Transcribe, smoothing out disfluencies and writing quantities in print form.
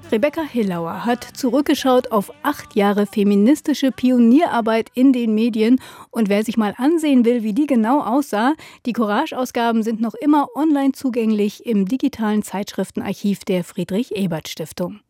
Rebecca Hillauer hat zurückgeschaut auf 8 Jahre feministische Pionierarbeit in den Medien. Und wer sich mal ansehen will, wie die genau aussah, die Courage-Ausgaben sind noch immer online zugänglich im digitalen Zeitschriftenarchiv der Friedrich-Ebert-Stiftung.